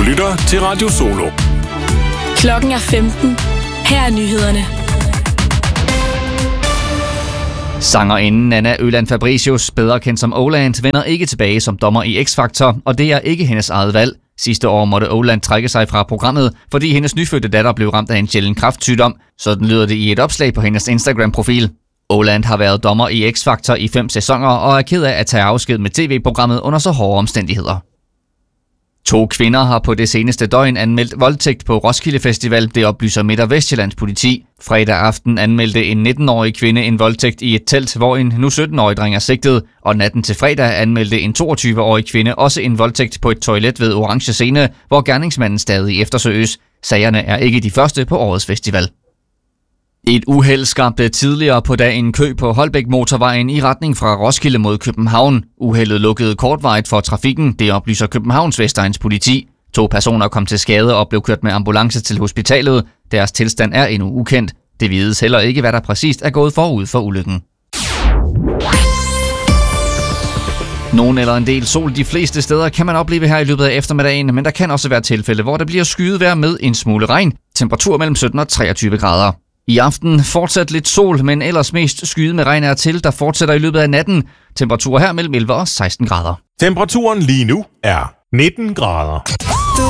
lytter til Radio Solo. Klokken er 15. Her er nyhederne. Sangerinden Nanna Øland Fabricius, bedre kendt som Åland, vender ikke tilbage som dommer i X-Factor, og det er ikke hendes eget valg. Sidste år måtte Åland trække sig fra programmet, fordi hendes nyfødte datter blev ramt af en sjælden kræftsygdom. Sådan lyder det i et opslag på hendes Instagram-profil. Åland har været dommer i X-Factor i 5 sæsoner og er ked af at tage afsked med tv-programmet under så hårde omstændigheder. 2 kvinder har på det seneste døgn anmeldt voldtægt på Roskilde Festival, det oplyser Midt- og Vestjyllands politi. Fredag aften anmeldte en 19-årig kvinde en voldtægt i et telt, hvor en nu 17-årig dreng er sigtet, og natten til fredag anmeldte en 22-årig kvinde også en voldtægt på et toilet ved Orange Scene, hvor gerningsmanden stadig eftersøges. Sagerne er ikke de første på årets festival. Et uheld skabte tidligere på dagen kø på Holbæk Motorvejen i retning fra Roskilde mod København. Uheldet lukkede kortvarigt for trafikken, det oplyser Københavns Vestegns politi. 2 personer kom til skade og blev kørt med ambulance til hospitalet. Deres tilstand er endnu ukendt. Det vides heller ikke, hvad der præcist er gået forud for ulykken. Nogen eller en del sol de fleste steder kan man opleve her i løbet af eftermiddagen, men der kan også være tilfælde, hvor der bliver skyet med en smule regn. Temperatur mellem 17 og 23 grader. I aften fortsat lidt sol, men ellers mest skyet med regn er til, der fortsætter i løbet af natten. Temperaturer her mellem 11 og 16 grader. Temperaturen lige nu er 19 grader.